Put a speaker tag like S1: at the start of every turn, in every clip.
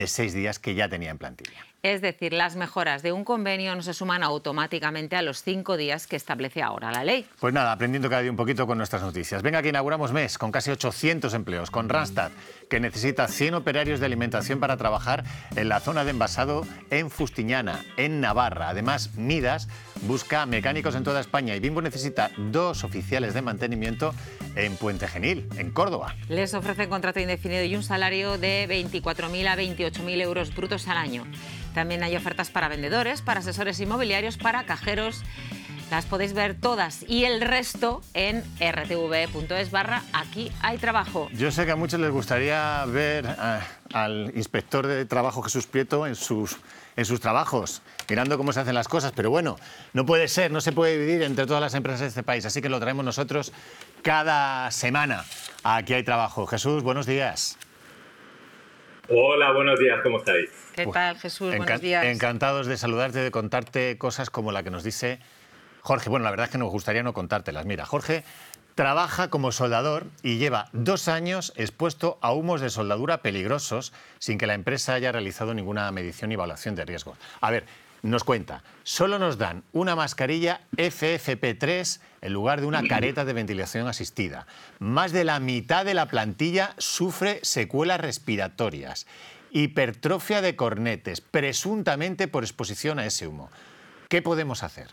S1: 6 días que ya tenía en plantilla.
S2: Es decir, las mejoras de un convenio no se suman automáticamente a los 5 días que establece ahora la ley.
S1: Pues nada, aprendiendo cada día un poquito con nuestras noticias. Venga, que inauguramos mes con casi 800 empleos, con Randstad, que necesita 100 operarios de alimentación para trabajar en la zona de envasado en Fustiñana, en Navarra. Además, Midas busca mecánicos en toda España y Bimbo necesita 2 oficiales de mantenimiento en Puente Genil, en Córdoba.
S2: Les ofrecen contrato indefinido y un salario de 24.000 a 28.000 euros brutos al año. También hay ofertas para vendedores, para asesores inmobiliarios, para cajeros. Las podéis ver todas y el resto en rtv.es/aquí hay trabajo.
S1: Yo sé que a muchos les gustaría ver al inspector de trabajo Jesús Prieto en sus trabajos, mirando cómo se hacen las cosas, pero bueno, no puede ser, no se puede dividir entre todas las empresas de este país, así que lo traemos nosotros cada semana. Aquí hay trabajo. Jesús, buenos días.
S3: Hola, buenos días, ¿cómo estáis?
S2: ¿Qué tal, Jesús? Buenos días.
S1: Encantados de saludarte, de contarte cosas como la que nos dice Jorge. Bueno, la verdad es que nos gustaría no contártelas. Mira, Jorge trabaja como soldador y lleva 2 años expuesto a humos de soldadura peligrosos sin que la empresa haya realizado ninguna medición y evaluación de riesgos. A ver, nos cuenta, solo nos dan una mascarilla FFP3 en lugar de una careta de ventilación asistida. Más de la mitad de la plantilla sufre secuelas respiratorias, hipertrofia de cornetes, presuntamente por exposición a ese humo. ¿Qué podemos hacer?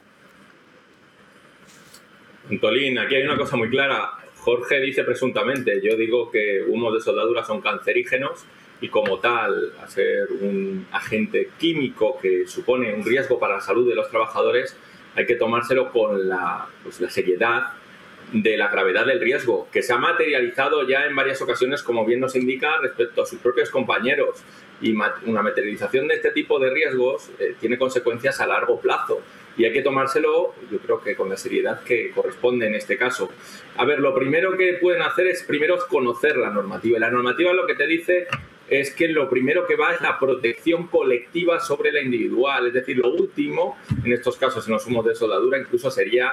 S3: Antolín, aquí hay una cosa muy clara. Jorge dice presuntamente, yo digo que humos de soldadura son cancerígenos y como tal, a ser un agente químico que supone un riesgo para la salud de los trabajadores, hay que tomárselo con la seriedad de la gravedad del riesgo, que se ha materializado ya en varias ocasiones, como bien nos indica, respecto a sus propios compañeros. Y una materialización de este tipo de riesgos tiene consecuencias a largo plazo. Y hay que tomárselo, yo creo que con la seriedad que corresponde en este caso. A ver, lo primero que pueden hacer es primero conocer la normativa. Y la normativa lo que te dice es que lo primero que va es la protección colectiva sobre la individual. Es decir, lo último, en estos casos, en los humos de soldadura, incluso sería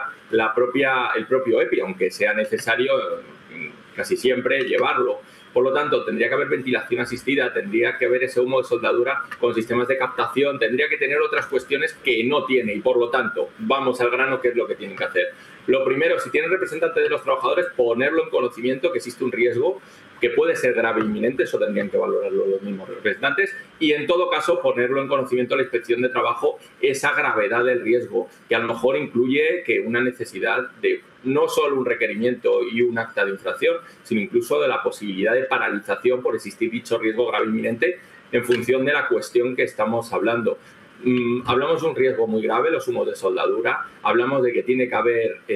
S3: el propio EPI, aunque sea necesario casi siempre llevarlo. Por lo tanto, tendría que haber ventilación asistida, tendría que haber ese humo de soldadura con sistemas de captación, tendría que tener otras cuestiones que no tiene y, por lo tanto, vamos al grano, ¿qué es lo que tienen que hacer? Lo primero, si tienen representantes de los trabajadores, ponerlo en conocimiento que existe un riesgo que puede ser grave e inminente, eso tendrían que valorarlo los mismos representantes, y en todo caso ponerlo en conocimiento a la Inspección de Trabajo esa gravedad del riesgo, que a lo mejor incluye que una necesidad de no solo un requerimiento y un acta de infracción, sino incluso de la posibilidad de paralización por existir dicho riesgo grave e inminente en función de la cuestión que estamos hablando. Hablamos de un riesgo muy grave, los humos de soldadura, hablamos de que tiene que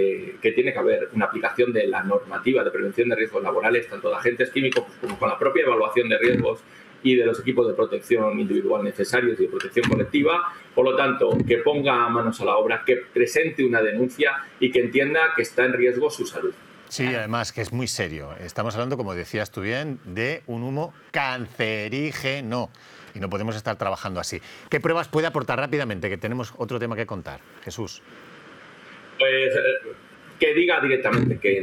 S3: haber una aplicación de la normativa de prevención de riesgos laborales, tanto de agentes químicos como con la propia evaluación de riesgos y de los equipos de protección individual necesarios y de protección colectiva. Por lo tanto, que ponga manos a la obra, que presente una denuncia y que entienda que está en riesgo su salud.
S1: Sí, además que es muy serio. Estamos hablando, como decías tú bien, de un humo cancerígeno. Y no podemos estar trabajando así. ¿Qué pruebas puede aportar rápidamente? Que tenemos otro tema que contar. Jesús.
S3: Pues que diga directamente que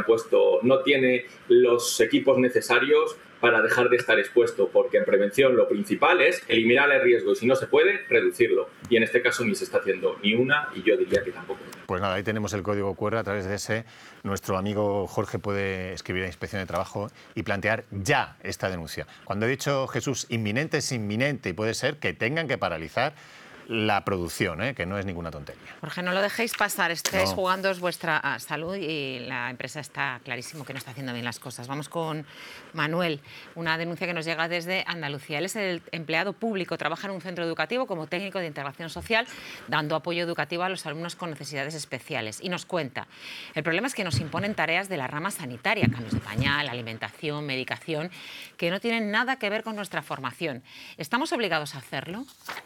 S3: no tiene los equipos necesarios para dejar de estar expuesto, porque en prevención lo principal es eliminar el riesgo y si no se puede, reducirlo. Y en este caso ni se está haciendo ni una y yo diría que tampoco.
S1: Pues nada, ahí tenemos el código QR, a través de ese nuestro amigo Jorge puede escribir a Inspección de Trabajo y plantear ya esta denuncia. Cuando he dicho, Jesús, inminente es inminente y puede ser que tengan que paralizar la producción, que no es ninguna tontería.
S2: Jorge, no lo dejéis pasar, estáis jugando vuestra salud y la empresa está clarísimo que no está haciendo bien las cosas. Vamos con Manuel, una denuncia que nos llega desde Andalucía. Él es el empleado público, trabaja en un centro educativo como técnico de integración social, dando apoyo educativo a los alumnos con necesidades especiales. Y nos cuenta, el problema es que nos imponen tareas de la rama sanitaria, cambios de pañal, alimentación, medicación, que no tienen nada que ver con nuestra formación. ¿Estamos obligados a hacerlo?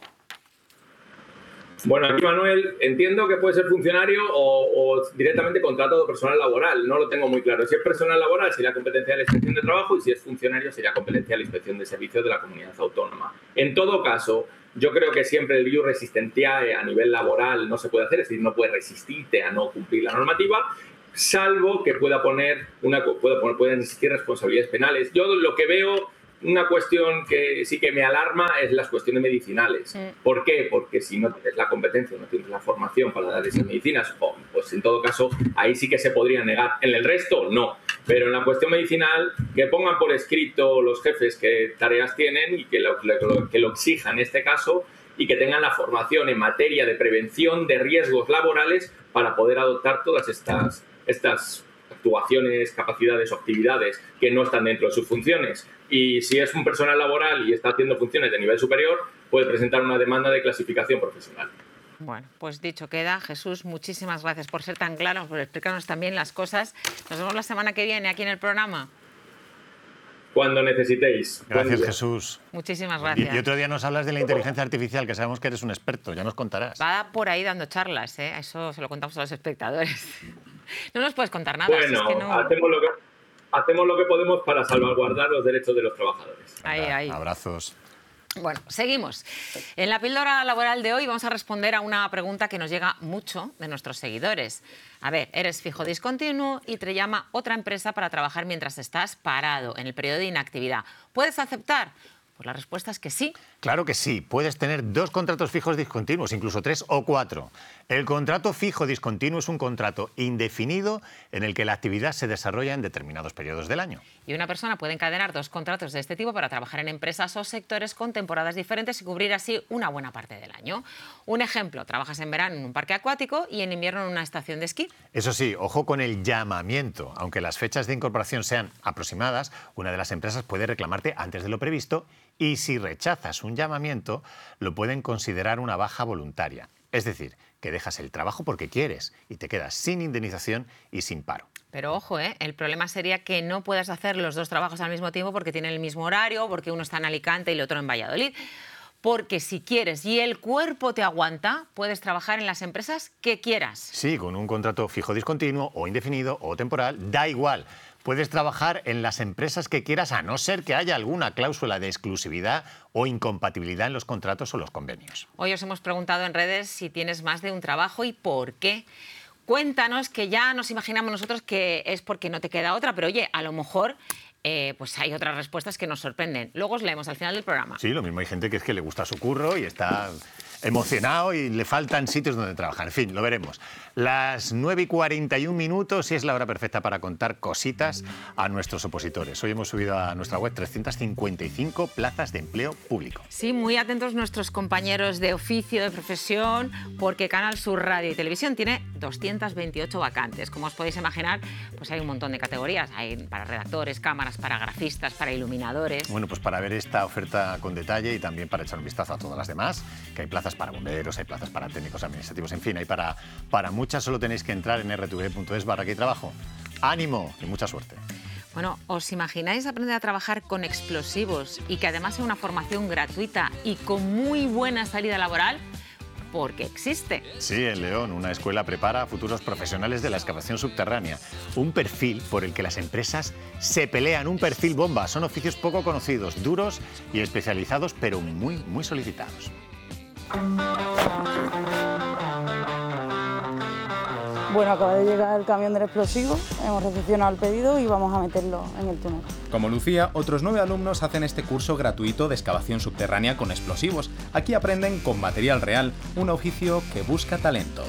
S3: Bueno, aquí Manuel, entiendo que puede ser funcionario o directamente contratado personal laboral. No lo tengo muy claro. Si es personal laboral, sería competencia de la Inspección de Trabajo y si es funcionario, sería competencia de la Inspección de Servicios de la Comunidad Autónoma. En todo caso, yo creo que siempre el ius resistentiae a nivel laboral no se puede hacer, es decir, no puede resistirte a no cumplir la normativa, salvo que puedan existir responsabilidades penales. Yo lo que veo una cuestión que sí que me alarma es las cuestiones medicinales. ¿Por qué? Porque si no tienes la competencia, no tienes la formación para dar esas medicinas, pues en todo caso ahí sí que se podría negar. En el resto, no. Pero en la cuestión medicinal, que pongan por escrito los jefes qué tareas tienen y que lo exijan en este caso, y que tengan la formación en materia de prevención de riesgos laborales para poder adoptar todas estas actuaciones, capacidades o actividades que no están dentro de sus funciones. Y si es un personal laboral y está haciendo funciones de nivel superior, puede presentar una demanda de clasificación profesional.
S2: Bueno, pues dicho queda. Jesús, muchísimas gracias por ser tan claro, por explicarnos también las cosas. Nos vemos la semana que viene aquí en el programa.
S3: Cuando necesitéis.
S1: Gracias, Jesús.
S2: Muchísimas gracias.
S1: Y otro día nos hablas de la inteligencia artificial, que sabemos que eres un experto, ya nos contarás.
S2: Va por ahí dando charlas, ¿eh? Eso se lo contamos a los espectadores. No nos puedes contar nada.
S3: Bueno,
S2: es que no...
S3: hacemos lo que podemos para salvaguardar los derechos de los trabajadores.
S2: Ahí.
S1: Abrazos.
S2: Bueno, seguimos. En la píldora laboral de hoy vamos a responder a una pregunta que nos llega mucho de nuestros seguidores. A ver, eres fijo discontinuo y te llama otra empresa para trabajar mientras estás parado en el periodo de inactividad. ¿Puedes aceptar? Pues la respuesta es que sí.
S1: Claro que sí. Puedes tener 2 contratos fijos discontinuos, incluso 3 o 4. El contrato fijo discontinuo es un contrato indefinido en el que la actividad se desarrolla en determinados periodos del año.
S2: Y una persona puede encadenar 2 contratos de este tipo para trabajar en empresas o sectores con temporadas diferentes y cubrir así una buena parte del año. Un ejemplo, trabajas en verano en un parque acuático y en invierno en una estación de esquí.
S1: Eso sí, ojo con el llamamiento. Aunque las fechas de incorporación sean aproximadas, una de las empresas puede reclamarte antes de lo previsto y si rechazas un llamamiento, lo pueden considerar una baja voluntaria. Es decir, que dejas el trabajo porque quieres y te quedas sin indemnización y sin paro.
S2: Pero ojo, el problema sería que no puedas hacer los 2 trabajos al mismo tiempo porque tienen el mismo horario, porque uno está en Alicante y el otro en Valladolid. Porque si quieres y el cuerpo te aguanta, puedes trabajar en las empresas que quieras.
S1: Sí, con un contrato fijo discontinuo o indefinido o temporal, da igual. Puedes trabajar en las empresas que quieras, a no ser que haya alguna cláusula de exclusividad o incompatibilidad en los contratos o los convenios.
S2: Hoy os hemos preguntado en redes si tienes más de un trabajo y por qué. Cuéntanos, que ya nos imaginamos nosotros que es porque no te queda otra, pero oye, a lo mejor pues hay otras respuestas que nos sorprenden. Luego os leemos al final del programa.
S1: Sí, lo mismo hay gente que es que le gusta su curro y está emocionado y le faltan sitios donde trabajar. En fin, lo veremos. Las 9:41 y es la hora perfecta para contar cositas a nuestros opositores. Hoy hemos subido a nuestra web 355 plazas de empleo público.
S2: Sí, muy atentos nuestros compañeros de oficio, de profesión, porque Canal Sur Radio y Televisión tiene 228 vacantes. Como os podéis imaginar, pues hay un montón de categorías. Hay para redactores, cámaras, para grafistas, para iluminadores.
S1: Bueno, pues para ver esta oferta con detalle y también para echar un vistazo a todas las demás, que hay plazas para bomberos, hay plazas para técnicos administrativos, en fin, hay para muchas. Solo tenéis que entrar en rtv.es/aquí trabajo. ¡Ánimo y mucha suerte!
S2: Bueno, ¿os imagináis aprender a trabajar con explosivos y que además sea una formación gratuita y con muy buena salida laboral? Porque existe.
S1: Sí, en León, una escuela prepara a futuros profesionales de la excavación subterránea. Un perfil por el que las empresas se pelean, un perfil bomba. Son oficios poco conocidos, duros y especializados, pero muy, muy solicitados.
S4: Bueno, acaba de llegar el camión del explosivo, hemos recepcionado el pedido y vamos a meterlo en el túnel.
S5: Como Lucía, otros 9 alumnos hacen este curso gratuito de excavación subterránea con explosivos. Aquí aprenden con material real, un oficio que busca talento.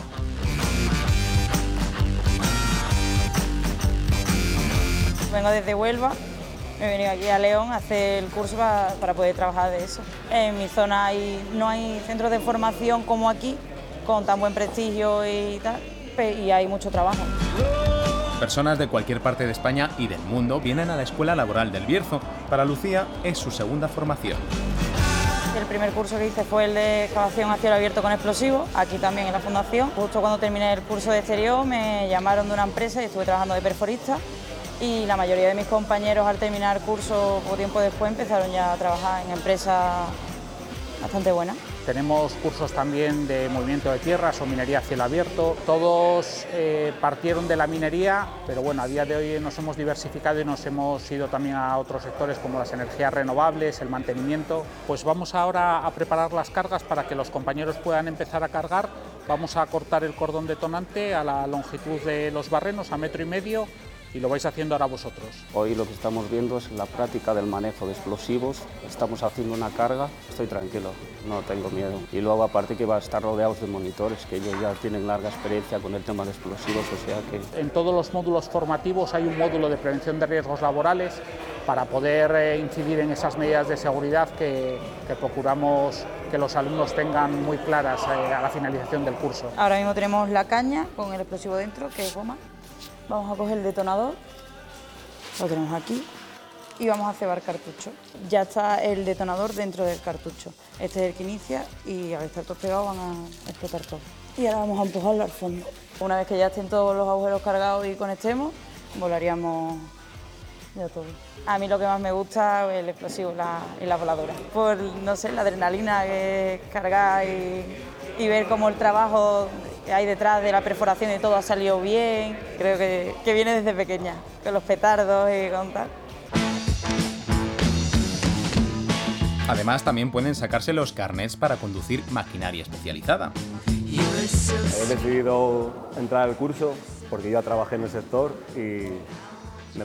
S4: Vengo desde Huelva, me he venido aquí a León a hacer el curso para poder trabajar de eso. En mi zona no hay centros de formación como aquí, con tan buen prestigio y tal. Y hay mucho trabajo.
S5: Personas de cualquier parte de España y del mundo vienen a la Escuela Laboral del Bierzo. Para Lucía es su segunda formación.
S4: El primer curso que hice fue el de excavación a cielo abierto con explosivos, aquí también en la fundación. Justo cuando terminé el curso de exterior me llamaron de una empresa y estuve trabajando de perforista. Y la mayoría de mis compañeros al terminar el curso, poco tiempo después, empezaron ya a trabajar en empresas bastante buenas.
S6: Tenemos cursos también de movimiento de tierras o minería a cielo abierto. Todos partieron de la minería, pero bueno, a día de hoy nos hemos diversificado y nos hemos ido también a otros sectores como las energías renovables, el mantenimiento. Pues vamos ahora a preparar las cargas para que los compañeros puedan empezar a cargar. Vamos a cortar el cordón detonante a la longitud de los barrenos, a 1,5 metros, y lo vais haciendo ahora vosotros.
S7: Hoy lo que estamos viendo es la práctica del manejo de explosivos. Estamos haciendo una carga, estoy tranquilo, no tengo miedo. Y luego aparte que va a estar rodeados de monitores, que ellos ya tienen larga experiencia con el tema de explosivos, o sea que...
S6: En todos los módulos formativos hay un módulo de prevención de riesgos laborales para poder incidir en esas medidas de seguridad que procuramos que los alumnos tengan muy claras a la finalización del curso.
S4: Ahora mismo tenemos la caña con el explosivo dentro, que es goma. Vamos a coger el detonador, lo tenemos aquí, y vamos a cebar cartucho. Ya está el detonador dentro del cartucho. Este es el que inicia y al estar todos pegados van a explotar todos. Y ahora vamos a empujarlo al fondo. Una vez que ya estén todos los agujeros cargados y conectemos, volaríamos ya todo. A mí lo que más me gusta es el explosivo y la voladora. Por, no sé, la adrenalina que es cargar y ver cómo el trabajo que hay detrás de la perforación y todo ha salido bien. Creo que viene desde pequeña, con los petardos y con tal.
S5: Además, también pueden sacarse los carnets para conducir maquinaria especializada.
S8: He decidido entrar al curso porque yo ya trabajé en el sector y